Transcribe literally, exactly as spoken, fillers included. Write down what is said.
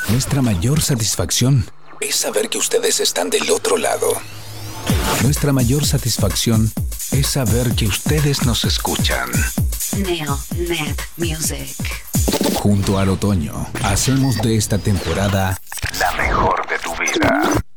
Nuestra mayor satisfacción es saber que ustedes están del otro lado. Nuestra mayor satisfacción es saber que ustedes nos escuchan. Neonet Music. Junto al otoño, hacemos de esta temporada la mejor de tu vida.